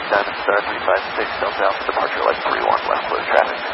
Diamond Star 356, southbound, departure like 31, left clear traffic.